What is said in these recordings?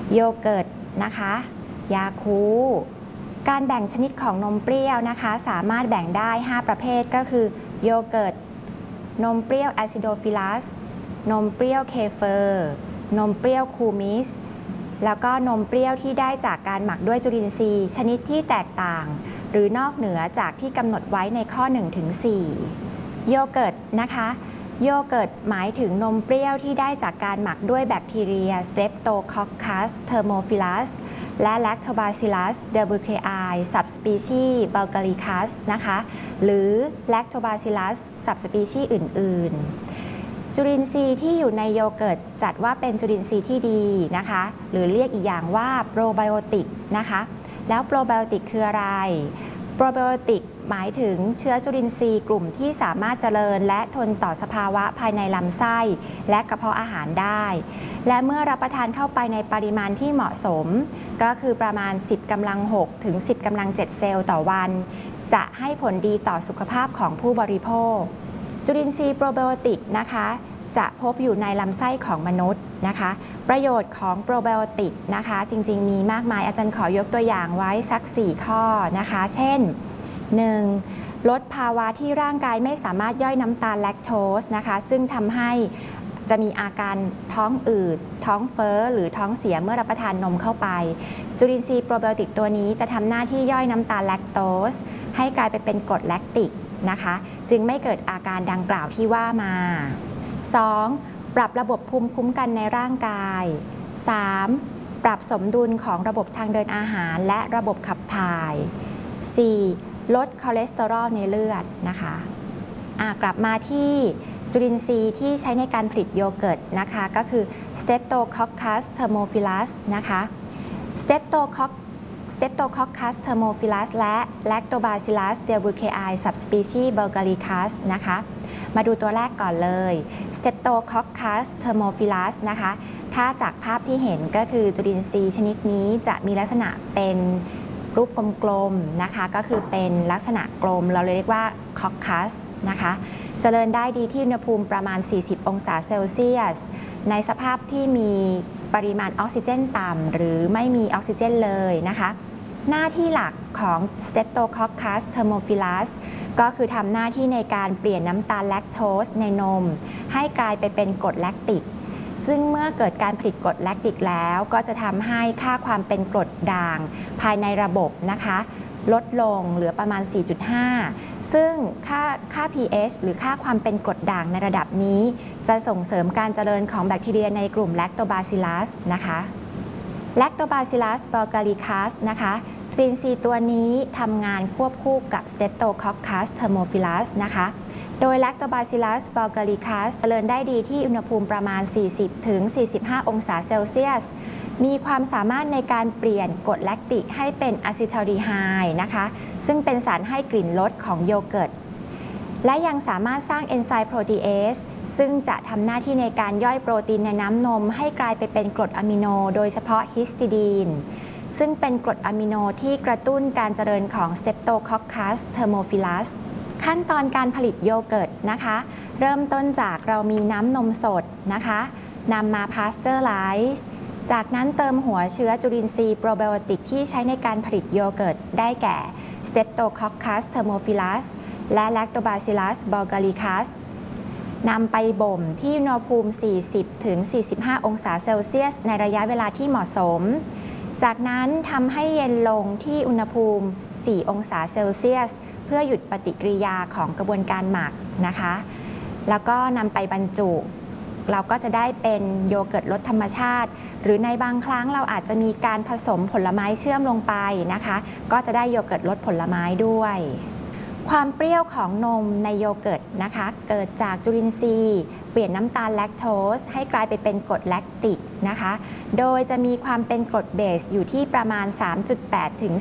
โยเกิร์ตนะคะยาคูการแบ่งชนิดของนมเปรี้ยวนะคะสามารถแบ่งได้5ประเภทก็คือโยเกิร์ตนมเปรี้ยวแอซิโดฟิลัสนมเปรี้ยวเคเฟอร์นมเปรี้ยวคูมิสแล้วก็นมเปรี้ยวที่ได้จากการหมักด้วยจุลินทรีย์ชนิดที่แตกต่างหรือนอกเหนือจากที่กำหนดไว้ในข้อ 1-4 โยเกิร์ตนะคะโยเกิร์ตหมายถึงนมเปรี้ยวที่ได้จากการหมักด้วยแบคทีเรีย Streptococcus thermophilus และ Lactobacillus delbrueckii subspecies bulgaricus นะคะหรือ Lactobacillus subspecies อื่นๆจุลินทรีย์ที่อยู่ในโยเกิร์ตจัดว่าเป็นจุลินทรีย์ที่ดีนะคะหรือเรียกอีกอย่างว่าโปรไบโอติกนะคะแล้วโปรไบโอติกคืออะไรโปรไบโอติกหมายถึงเชื้อจุลินทรีย์กลุ่มที่สามารถเจริญและทนต่อสภาวะภายในลำไส้และกระเพาะอาหารได้และเมื่อรับประทานเข้าไปในปริมาณที่เหมาะสมก็คือประมาณ10 กำลัง 6 ถึง 10 กำลัง 7 เซลล์ต่อวันจะให้ผลดีต่อสุขภาพของผู้บริโภคจุลินทรีย์โปรไบโอติกนะคะจะพบอยู่ในลำไส้ของมนุษย์นะคะประโยชน์ของโปรไบโอติกนะคะจริงๆมีมากมายอาจารย์ขอยกตัวอย่างไว้สัก4ข้อนะคะเช่น 1. ลดภาวะที่ร่างกายไม่สามารถย่อยน้ำตาลแลคโตสนะคะซึ่งทำให้จะมีอาการท้องอืดท้องเฟ้อหรือท้องเสียเมื่อรับประทานนมเข้าไปจุลินทรีย์โปรไบโอติกตัวนี้จะทำหน้าที่ย่อยน้ำตาลแลคโตสให้กลายไปเป็นกรดแลคติกนะคะจึงไม่เกิดอาการดังกล่าวที่ว่ามา 2. ปรับระบบภูมิคุ้มกันในร่างกาย 3. ปรับสมดุลของระบบทางเดินอาหารและระบบขับถ่าย 4. ลดคอเลสเตอรอลในเลือดนะคะกลับมาที่จุลินทรีย์ที่ใช้ในการผลิตโยเกิร์ตนะคะก็คือ Streptococcus thermophilus นะคะ Streptococcus thermophilus และ Lactobacillus delbrueckii subspecies bulgaricus นะคะมาดูตัวแรกก่อนเลย Streptococcus thermophilus นะคะถ้าจากภาพที่เห็นก็คือจุลินทรีย์ชนิดนี้จะมีลักษณะเป็นรูปกลมๆนะคะก็คือเป็นลักษณะกลมเราเรียกว่า coccus นะคะเจริญได้ดีที่อุณหภูมิประมาณ40 องศาเซลเซียสในสภาพที่มีปริมาณออกซิเจนต่ำหรือไม่มีออกซิเจนเลยนะคะหน้าที่หลักของ Streptococcus thermophilus ก็คือทำหน้าที่ในการเปลี่ยนน้ำตาลแลคโตสในนมให้กลายไปเป็นกรดแลคติกซึ่งเมื่อเกิดการผลิตกรดแลคติกแล้วก็จะทำให้ค่าความเป็นกรดด่างภายในระบบนะคะลดลงเหลือประมาณ 4.5 ซึ่งค่า pH หรือค่าความเป็นกรดด่างในระดับนี้จะส่งเสริมการเจริญของแบคทีเรียในกลุ่ม Lactobacillus นะคะ Lactobacillus bulgaricus นะคะจุลินทรีย์ตัวนี้ทำงานควบคู่กับ Streptococcus thermophilus นะคะโดย Lactobacillus bulgaricus เจริญได้ดีที่อุณหภูมิประมาณ 40-45 องศาเซลเซียสมีความสามารถในการเปลี่ยนกรดแลคติกให้เป็นอะซิทอลดีไฮด์นะคะซึ่งเป็นสารให้กลิ่นรสของโยเกิร์ตและยังสามารถสร้างเอนไซม์โปรตีเอสซึ่งจะทำหน้าที่ในการย่อยโปรตีนในน้ำนมให้กลายไปเป็นกรดอะมิโนโดยเฉพาะฮิสติดีนซึ่งเป็นกรดอะมิโนที่กระตุ้นการเจริญของ Streptococcus thermophilus ขั้นตอนการผลิตโยเกิร์ตนะคะเริ่มต้นจากเรามีน้ำนมสดนะคะนำมาพาสเจอร์ไลซ์จากนั้นเติมหัวเชื้อจุลินทรีย์โปรไบโอติกที่ใช้ในการผลิตโยเกิร์ตได้แก่ Streptococcus thermophilus และ Lactobacillus bulgaricus นำไปบ่มที่อุณหภูมิ 40-45 องศาเซลเซียสในระยะเวลาที่เหมาะสมจากนั้นทำให้เย็นลงที่อุณหภูมิ 4 องศาเซลเซียสเพื่อหยุดปฏิกิริยาของกระบวนการหมักนะคะแล้วก็นำไปบรรจุเราก็จะได้เป็นโยเกิร์ตรสธรรมชาติหรือในบางครั้งเราอาจจะมีการผสมผลไม้เชื่อมลงไปนะคะก็จะได้โยเกิร์ตรสผลไม้ด้วยความเปรี้ยวของนมในโยเกิร์ตนะคะเกิดจากจุลินทรีย์เปลี่ยนน้ำตาลแลคโตสให้กลายไปเป็นกรดแลคติกนะคะโดยจะมีความเป็นกรดเบสอยู่ที่ประมาณ 3.8 ถึง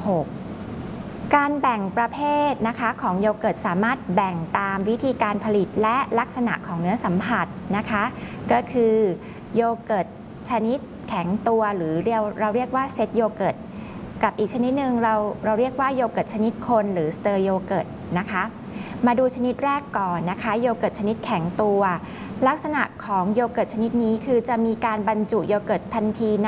4.6 การแบ่งประเภทนะคะของโยเกิร์ตสามารถแบ่งตามวิธีการผลิตและลักษณะของเนื้อสัมผัสนะคะก็คือโยเกิร์ตชนิดแข็งตัวหรือเราเรียกว่าเซตโยเกิร์ตกับอีกชนิดหนึ่งเราเรียกว่าโยเกิร์ตชนิดคนหรือสเตอร์โยเกิร์ตนะคะมาดูชนิดแรกก่อนนะคะโยเกิร์ตชนิดแข็งตัวลักษณะของโยเกิร์ตชนิดนี้คือจะมีการบรรจุโยเกิร์ตทันที